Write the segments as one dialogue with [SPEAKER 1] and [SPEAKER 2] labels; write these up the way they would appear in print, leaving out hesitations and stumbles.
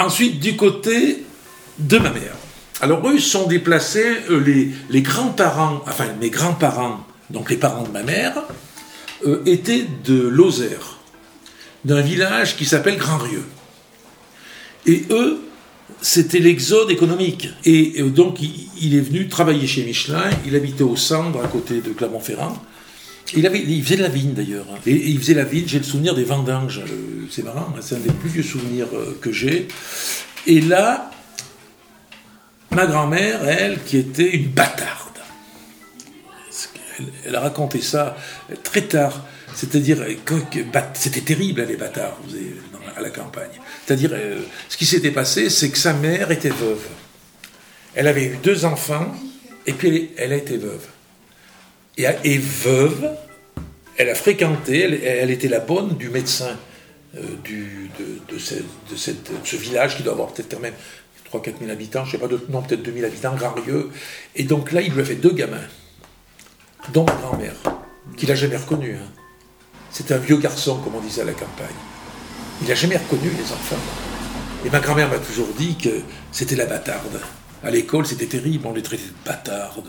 [SPEAKER 1] Ensuite, du côté de ma mère. Alors, eux sont déplacés, les grands-parents, enfin, mes grands-parents, donc les parents de ma mère, étaient de Lozère, d'un village qui s'appelle Grand-Rieu. Et eux, c'était l'exode économique. Et donc, il est venu travailler chez Michelin, il habitait au Cendres, à côté de Clermont-Ferrand. Il faisait de la vigne, d'ailleurs. Et il faisait la vigne, j'ai le souvenir des vendanges. C'est marrant, c'est un des plus vieux souvenirs que j'ai. Et là, ma grand-mère, elle, qui était une bâtarde. Elle a raconté ça très tard. C'est-à-dire, c'était terrible, les bâtards, à la campagne. C'est-à-dire, ce qui s'était passé, c'est que sa mère était veuve. Elle avait eu 2 enfants, et puis elle a été veuve. Et veuve, elle a fréquenté, elle était la bonne du médecin de ce village qui doit avoir peut-être quand même 3-4 000 habitants, je ne sais pas, non, peut-être 2 000 habitants, Grand-Rieu. Et donc là, il lui a fait 2 gamins, dont ma grand-mère, qu'il n'a jamais reconnu. Hein. C'était un vieux garçon, comme on disait à la campagne. Il n'a jamais reconnu les enfants. Et ma grand-mère m'a toujours dit que c'était la bâtarde. À l'école, c'était terrible, on les traitait de bâtardes.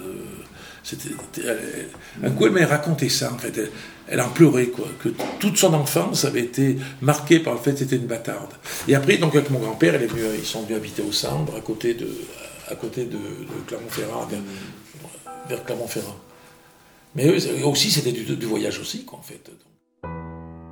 [SPEAKER 1] Un coup, elle m'a raconté ça, en fait. Elle en pleurait, quoi. Que toute son enfance avait été marquée par le fait que c'était une bâtarde. Et après, donc, avec mon grand-père, ils sont venus habiter au Cendres, à côté de Clermont-Ferrand, vers Clermont-Ferrand. Mais eux aussi, c'était du voyage aussi, quoi, en fait.